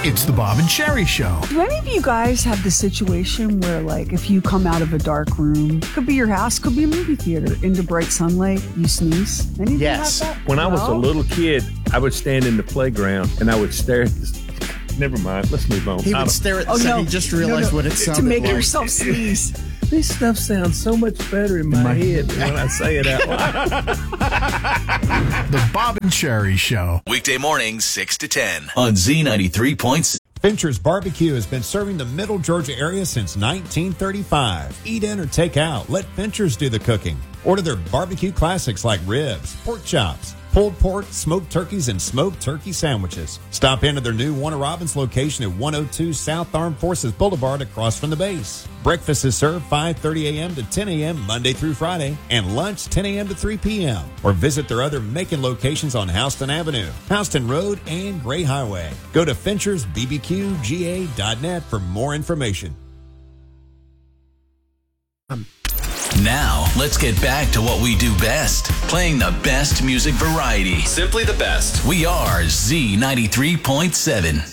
It's the Bob and Sherry Show. Do any of you guys have the situation where, like, if you come out of a dark room, could be your house, could be a movie theater, into bright sunlight, you sneeze? Any of you have that? When I was a No? little kid, I would stand in the playground and I would stare at this. Never mind. Let's move on. He would stare at the sun. He just realized what it sounded to make like. yourself sneeze. This stuff sounds so much better in my head when I say it out loud. The Bob and Sherry Show. Weekday mornings, 6 to 10 on Z93.7. Fincher's Barbecue has been serving the Middle Georgia area since 1935. Eat in or take out. Let Fincher's do the cooking. Order their barbecue classics like ribs, pork chops, pulled pork, smoked turkeys, and smoked turkey sandwiches. Stop into their new Warner Robins location at 102 South Armed Forces Boulevard across from the base. Breakfast is served 5:30 a.m. to 10 a.m. Monday through Friday, and lunch 10 a.m. to 3 p.m. Or visit their other Macon locations on Houston Avenue, Houston Road, and Gray Highway. Go to FinchersBBQGA.net for more information. Now, let's get back to what we do best, playing the best music variety. Simply the best. We are Z93.7.